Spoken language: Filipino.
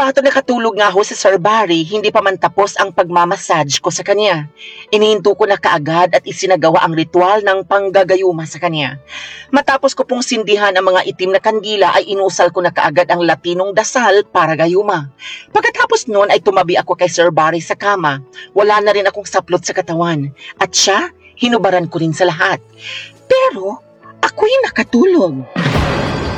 Sakto nakatulog nga ho sa Sir Barry, hindi pa man tapos ang pagmamassage ko sa kanya. Inihinto ko na kaagad at isinagawa ang ritual ng panggagayuma sa kanya. Matapos ko pong sindihan ang mga itim na kandila ay inusal ko na kaagad ang Latinong dasal para gayuma. Pagkatapos noon ay tumabi ako kay Sir Barry sa kama. Wala na rin akong saplot sa katawan. At siya, hinubaran ko rin sa lahat. Pero, ako'y nakatulog.